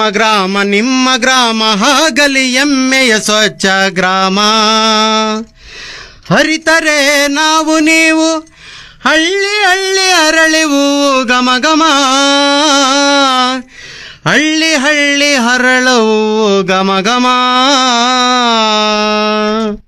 ಗ್ರಾಮ ನಿಮ್ಮ ಗ್ರಾಮ ಆಗಲಿ ಹೆಮ್ಮೆಯ ಸ್ವಚ್ಛ ಗ್ರಾಮ. ಹರಿತರೆ ನಾವು ನೀವು ಹಳ್ಳಿ ಹಳ್ಳಿ ಅರಳಿವು ಘಮ ಘಮ, ಹಳ್ಳಿ ಹಳ್ಳಿ ಹರಳವು ಘಮ ಘಮ.